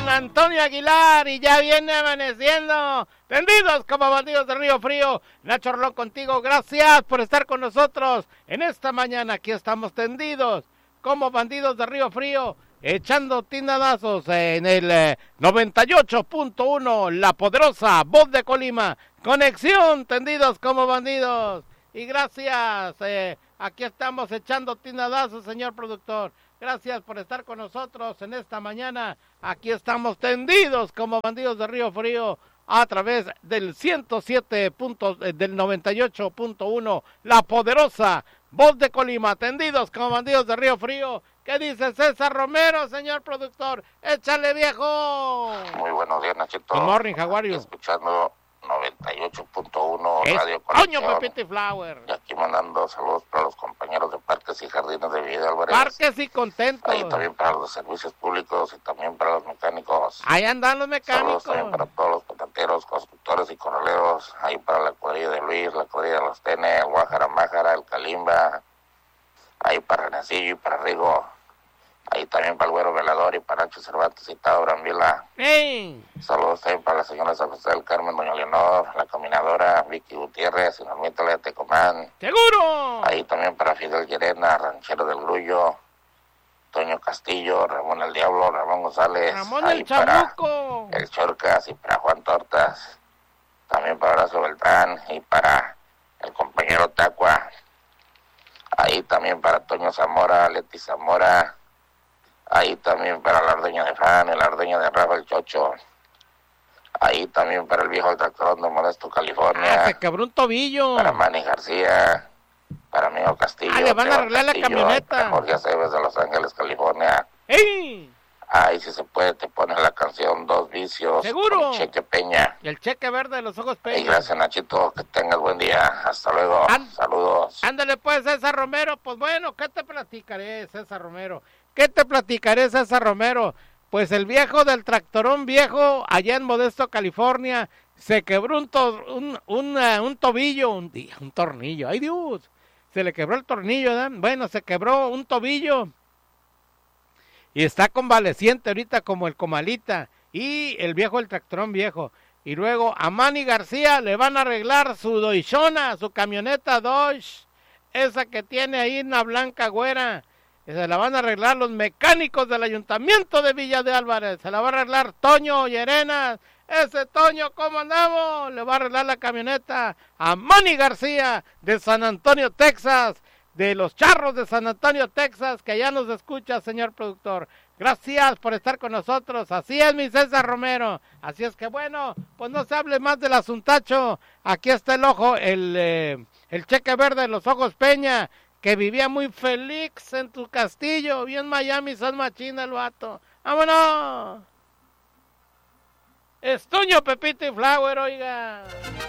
San Antonio Aguilar y ya viene amaneciendo. Tendidos como bandidos de Río Frío. Nacho Rolón contigo, gracias por estar con nosotros en esta mañana. Aquí estamos tendidos como bandidos de Río Frío, echando tinadazos en el 98.1, la poderosa voz de Colima. Conexión, tendidos como bandidos. Y gracias, aquí estamos echando tinadazos, señor productor. Gracias por estar con nosotros en esta mañana. Aquí estamos tendidos como bandidos de Río Frío a través del 107 del 98.1, la poderosa voz de Colima. Tendidos como bandidos de Río Frío. ¿Qué dice César Romero, señor productor? ¡Échale, viejo! Muy buenos días, Nachito. Good morning, how are you? Escuchando 98.1 Radio Conexión. ¡Coño, Pepito Flower! Y aquí mandando saludos para los compañeros de Parques y Jardines de Villa de Álvarez. Parques y contentos. Ahí también para los servicios públicos y también para los mecánicos. Ahí andan los mecánicos. Saludos también para todos los petateros, constructores y corraleros. Ahí para la cuadrilla de Luis, la cuadrilla de los Tenes, el Guájara, Májara, el Calimba. Ahí para Renacillo y para Rigo. Ahí también para el Güero Velador y para Nacho Cervantes y Tao Brambila. ¡Ey! Saludos también para la señora San José del Carmen, doña Leonor, la caminadora, Vicky Gutiérrez, y Normita de Tecomán. ¡Seguro! Ahí también para Fidel Llerena, Ranchero del Grullo, Toño Castillo, Ramón el Diablo, Ramón González. Ramón ahí el Chamuco. Para el Chorcas y para Juan Tortas. También para Horacio Beltrán y para el compañero Tacua. Ahí también para Toño Zamora, Leti Zamora. Ahí también para la ordeña de Fran, el ordeña de Rafa el Chocho. Ahí también para el viejo del tractorón de Modesto, California. Se quebró un tobillo. Para Manny García, para Mío Castillo. Le van a arreglar Castillo, la camioneta. Para Jorge Aceves de Los Ángeles, California. ¡Ey! Ahí si se puede te ponen la canción Dos Vicios. ¡Seguro! Con Cheque Peña. Y el cheque verde de los ojos Peña. Y gracias, Nachito, que tengas buen día. Hasta luego. Saludos. Ándale pues, César Romero. Pues bueno, ¿qué te platicaré, César Romero? ¿Qué te platicaré, César Romero? Pues el viejo del tractorón viejo, allá en Modesto, California, se quebró un tobillo, un tornillo. ¡Ay, Dios! Se le quebró el tornillo, ¿verdad? Bueno, se quebró un tobillo. Y está convaleciente ahorita como el Comalita. Y el viejo del tractorón viejo. Y luego a Manny García le van a arreglar su Doishona, su camioneta Dodge. Esa que tiene ahí una blanca güera. Se la van a arreglar los mecánicos del Ayuntamiento de Villa de Álvarez. Se la va a arreglar Toño Llerenas. Ese Toño, ¿cómo andamos? Le va a arreglar la camioneta a Manny García de San Antonio, Texas. De los Charros de San Antonio, Texas, que ya nos escucha, señor productor. Gracias por estar con nosotros. Así es, mi César Romero. Así es que bueno, pues no se hable más del asuntacho. Aquí está el cheque verde de los ojos Peña, que vivía muy feliz en tu castillo, y en Miami, San Machina el vato. ¡Vámonos! Estuño, Pepito y Flower, oiga.